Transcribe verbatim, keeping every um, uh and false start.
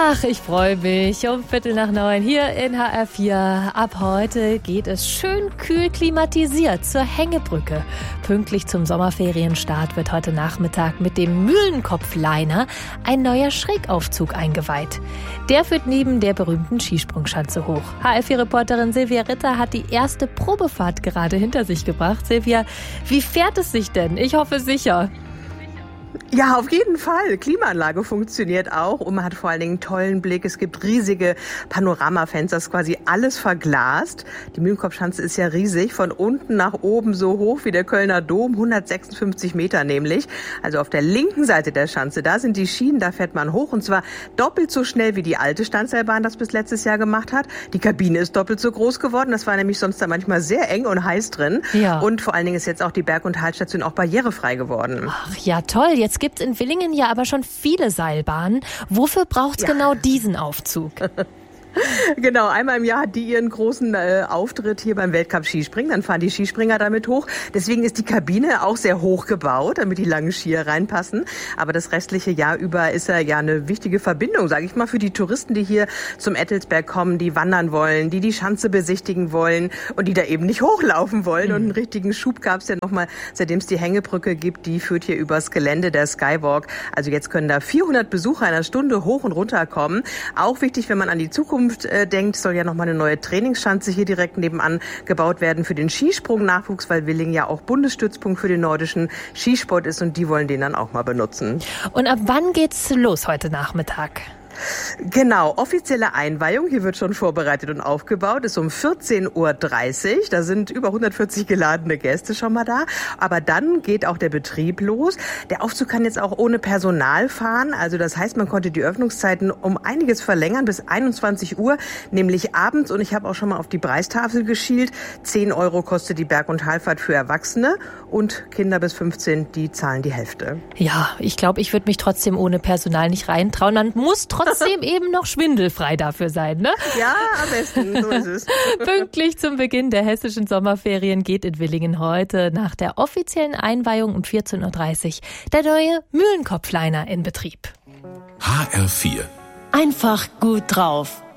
Ach, ich freue mich. Um Viertel nach neun hier in H R vier. Ab heute geht es schön kühl klimatisiert zur Hängebrücke. Pünktlich zum Sommerferienstart wird heute Nachmittag mit dem Mühlenkopf-Liner ein neuer Schrägaufzug eingeweiht. Der führt neben der berühmten Skisprungschanze hoch. H R vier-Reporterin Silvia Ritter hat die erste Probefahrt gerade hinter sich gebracht. Silvia, wie fährt es sich denn? Ich hoffe sicher. Ja, auf jeden Fall. Klimaanlage funktioniert auch und man hat vor allen Dingen einen tollen Blick. Es gibt riesige Panoramafenster, ist quasi alles verglast. Die Mühlenkopfschanze ist ja riesig, von unten nach oben so hoch wie der Kölner Dom, hundertsechsundfünfzig Meter nämlich. Also auf der linken Seite der Schanze, da sind die Schienen, da fährt man hoch und zwar doppelt so schnell wie die alte Standseilbahn das bis letztes Jahr gemacht hat. Die Kabine ist doppelt so groß geworden, das war nämlich sonst da manchmal sehr eng und heiß drin. Ja. Und vor allen Dingen ist jetzt auch die Berg- und Talstation auch barrierefrei geworden. Ach ja, toll. Jetzt gibt es in Villingen ja aber schon viele Seilbahnen. Wofür braucht es ja genau diesen Aufzug? Genau, einmal im Jahr hat die ihren großen äh, Auftritt hier beim Weltcup Skispringen. Dann fahren die Skispringer damit hoch. Deswegen ist die Kabine auch sehr hoch gebaut, damit die langen Skier reinpassen. Aber das restliche Jahr über ist er ja eine wichtige Verbindung, sage ich mal, für die Touristen, die hier zum Ettelsberg kommen, die wandern wollen, die die Schanze besichtigen wollen und die da eben nicht hochlaufen wollen. Mhm. Und einen richtigen Schub gab es ja nochmal, seitdem es die Hängebrücke gibt. Die führt hier übers Gelände, der Skywalk. Also jetzt können da vierhundert Besucher in einer Stunde hoch und runter kommen. Auch wichtig, wenn man an die Zukunft denkt, soll ja nochmal eine neue Trainingsschanze hier direkt nebenan gebaut werden für den Skisprung-Nachwuchs, weil Villingen ja auch Bundesstützpunkt für den nordischen Skisport ist und die wollen den dann auch mal benutzen. Und ab wann geht's los heute Nachmittag? Genau, offizielle Einweihung, hier wird schon vorbereitet und aufgebaut, ist um vierzehn Uhr dreißig, da sind über hundertvierzig geladene Gäste schon mal da, aber dann geht auch der Betrieb los. Der Aufzug kann jetzt auch ohne Personal fahren, also das heißt, man konnte die Öffnungszeiten um einiges verlängern bis einundzwanzig Uhr, nämlich abends, und ich habe auch schon mal auf die Preistafel geschielt, zehn Euro kostet die Berg- und Talfahrt für Erwachsene und Kinder bis fünfzehn, die zahlen die Hälfte. Ja, ich glaube, ich würde mich trotzdem ohne Personal nicht reintrauen, man muss trotzdem trotzdem eben noch schwindelfrei dafür sein, ne? Ja, am besten, so ist es. Pünktlich zum Beginn der hessischen Sommerferien geht in Villingen heute nach der offiziellen Einweihung um vierzehn Uhr dreißig der neue Mühlenkopf-Liner in Betrieb. H R vier. Einfach gut drauf.